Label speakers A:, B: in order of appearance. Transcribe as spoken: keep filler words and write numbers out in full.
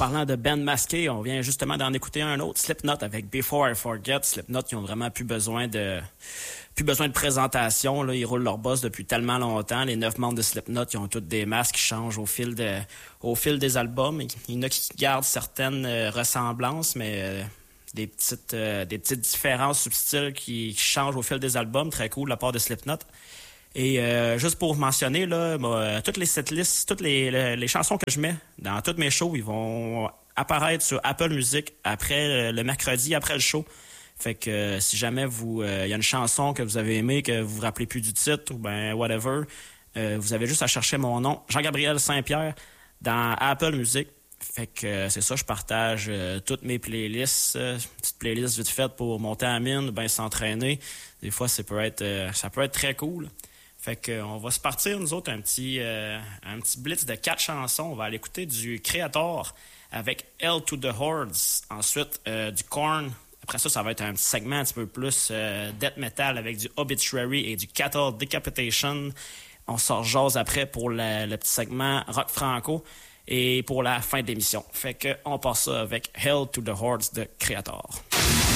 A: parlant de band masqué, on vient justement d'en écouter un autre, Slipknot avec Before I Forget. Slipknot, ils ont vraiment plus besoin de plus besoin de présentation. Là, ils roulent leur boss depuis tellement longtemps. Les neuf membres de Slipknot, ils ont tous des masques qui changent au fil de au fil des albums. Il y en a qui gardent certaines euh, ressemblances, mais euh, des petites euh, des petites différences subtiles qui, qui changent au fil des albums. Très cool de la part de Slipknot. Et euh, juste pour mentionner, là, bah, toutes les setlists, toutes les, les, les chansons que je mets dans tous mes shows, ils vont apparaître sur Apple Music après le mercredi, après le show. Fait que euh, si jamais vous, il euh, y a une chanson que vous avez aimée, que vous vous rappelez plus du titre, ou ben whatever, euh, vous avez juste à chercher mon nom, Jean-Gabriel Saint-Pierre, dans Apple Music. Fait que euh, c'est ça, je partage euh, toutes mes playlists, euh, petite playlist vite faite pour monter à la mine, ben s'entraîner. Des fois, ça peut être, euh, ça peut être très cool. Fait que on va se partir, nous autres, un petit, euh, un petit blitz de quatre chansons. On va aller écouter du Creator avec Hell to the Hordes. Ensuite, euh, du Korn. Après ça, ça va être un petit segment un petit peu plus euh, death metal avec du Obituary et du Cattle Decapitation. On sort jase après pour le, le petit segment rock franco et pour la fin de l'émission. Fait que on passe ça avec Hell to the Hordes de Creator.